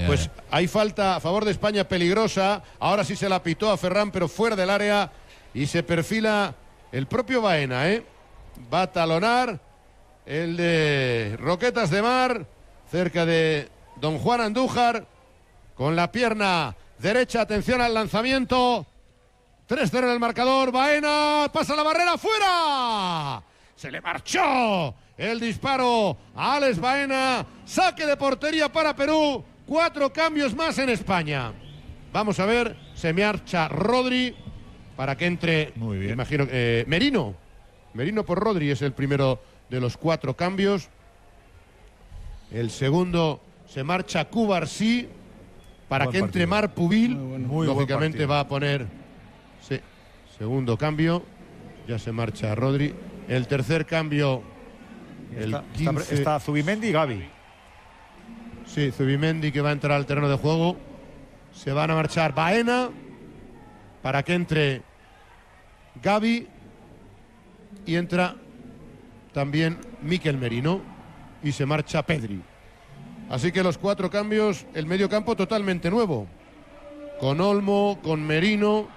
Pues hay falta a favor de España peligrosa. Ahora sí se la pitó a Ferran, pero fuera del área. Y se perfila el propio Baena, Va a talonar el de Roquetas de Mar, cerca de don Juan Andújar, con la pierna derecha. Atención al lanzamiento. 3-0 en el marcador. Baena pasa la barrera, fuera. Se le marchó el disparo a Alex Baena. Saque de portería para Perú. 4 cambios más en España. Vamos a ver, se marcha Rodri para que entre. Muy bien. Imagino Merino. Merino por Rodri es el primero de los 4 cambios. El segundo se marcha Cubarsí para que entre Mar Pubil. Lógicamente va a poner segundo cambio. Ya se marcha Rodri. El tercer cambio. Está Zubimendi y Gavi. Sí, Zubimendi, que va a entrar al terreno de juego. Se van a marchar Baena para que entre Gavi y entra también Mikel Merino y se marcha Pedri. Así que los 4 cambios, el medio campo totalmente nuevo, con Olmo, con Merino,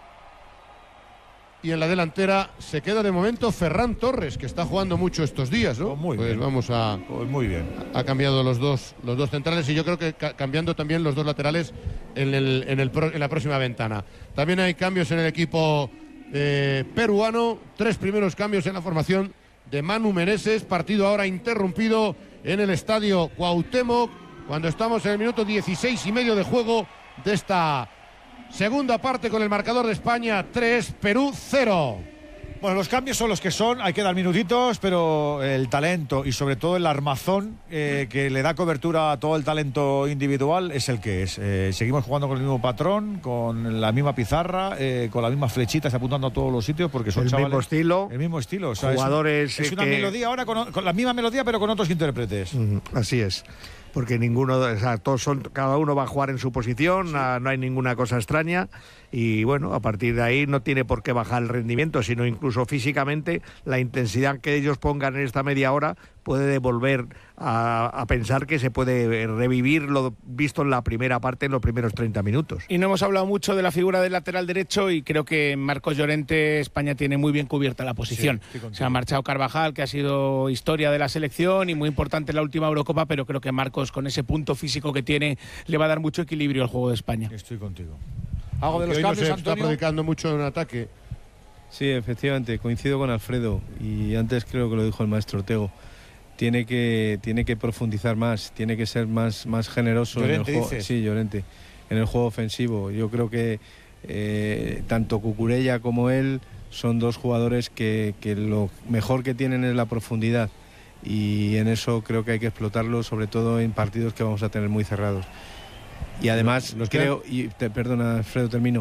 y en la delantera se queda de momento Ferran Torres, que está jugando mucho estos días, ¿no? Muy bien. Vamos a. Muy bien. Ha cambiado los dos centrales y yo creo que cambiando también los 2 laterales en la próxima ventana. También hay cambios en el equipo peruano. 3 primeros cambios en la formación de Manu Meneses. Partido ahora interrumpido en el estadio Cuauhtémoc, cuando estamos en el minuto 16 y medio de juego de esta segunda parte, con el marcador de España 3, Perú 0. Bueno, los cambios son los que son, hay que dar minutitos, pero el talento y sobre todo el armazón que le da cobertura a todo el talento individual es el que es. Seguimos jugando con el mismo patrón, con la misma pizarra, con las mismas flechitas apuntando a todos los sitios, porque son chavales, el mismo estilo, o sea, jugadores. Es una melodía ahora con la misma melodía, pero con otros intérpretes. Así es. Porque cada uno va a jugar en su posición, no hay ninguna cosa extraña, y bueno, a partir de ahí no tiene por qué bajar el rendimiento, sino incluso físicamente la intensidad que ellos pongan en esta media hora puede devolver a pensar que se puede revivir lo visto en la primera parte, en los primeros 30 minutos. Y no hemos hablado mucho de la figura del lateral derecho, y creo que Marcos Llorente, España tiene muy bien cubierta la posición. Se ha marchado Carvajal, que ha sido historia de la selección y muy importante en la última Eurocopa, pero creo que Marcos, con ese punto físico que tiene, le va a dar mucho equilibrio al juego de España. Estoy contigo. Hago de los hoy cambios, no se está predicando mucho en ataque. Sí, efectivamente, coincido con Alfredo, y antes creo que lo dijo el maestro Ortego. Tiene que profundizar más, tiene que ser más generoso. Llorente, en el juego. dices. Sí, Llorente, en el juego ofensivo. Yo creo que tanto Cucurella como él son 2 jugadores que lo mejor que tienen es la profundidad, y en eso creo que hay que explotarlo, sobre todo en partidos que vamos a tener muy cerrados. Y además perdona, Alfredo, termino.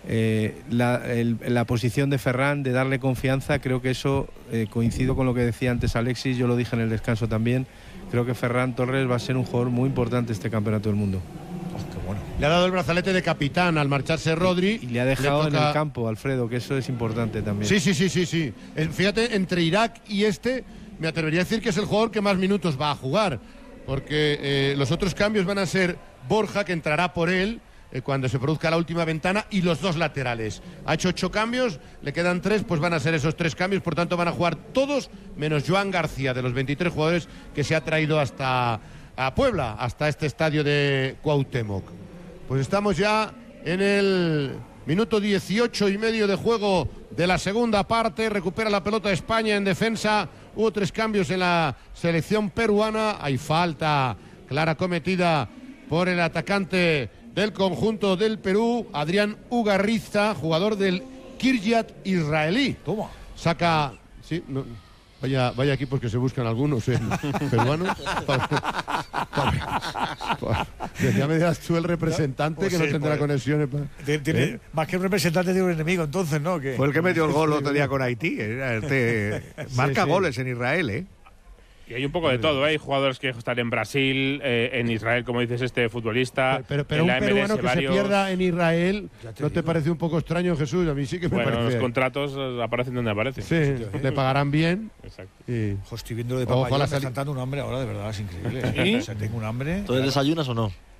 La posición de Ferran, de darle confianza, creo que eso, coincido con lo que decía antes Alexis, yo lo dije en el descanso también, creo que Ferran Torres va a ser un jugador muy importante este Campeonato del Mundo. Qué bueno. Le ha dado el brazalete de capitán al marcharse Rodri. Y le ha dejado en el campo, Alfredo, que eso es importante también. Sí. Fíjate, entre Irak y me atrevería a decir que es el jugador que más minutos va a jugar, porque los otros cambios van a ser Borja, que entrará por él cuando se produzca la última ventana, y los 2 laterales. Ha hecho 8 cambios, le quedan 3, pues van a ser esos 3 cambios, por tanto van a jugar todos menos Joan García, de los 23 jugadores que se ha traído hasta a Puebla, hasta este estadio de Cuauhtémoc. Pues estamos ya en el minuto 18 y medio de juego de la segunda parte. Recupera la pelota España en defensa. Hubo 3 cambios en la selección peruana. Hay falta clara cometida por el atacante del conjunto del Perú, Adrián Ugarriza, jugador del Kiryat israelí. Toma. Saca. Sí, no, vaya equipos que se buscan algunos peruanos. Ya me dirás tú el representante, pues que no tendrá conexiones. Más que un representante de un enemigo, entonces, ¿no? Fue el que metió el gol el otro día con Haití. Marca goles en Israel, ¿eh? Y hay un poco de todo, ¿eh? Hay jugadores que están en Brasil, en Israel, como dices este futbolista. Pero en un la peruano MLS, que se pierda en Israel, ¿no te parece un poco extraño, Jesús? A mí sí que me parece. Los contratos aparecen donde aparecen. Sí, le pagarán bien. Exacto. Estoy viendo de papá, me está dando un hambre ahora, de verdad, es increíble. ¿Sí? O sea, tengo un hambre. ¿Tú desayunas o no?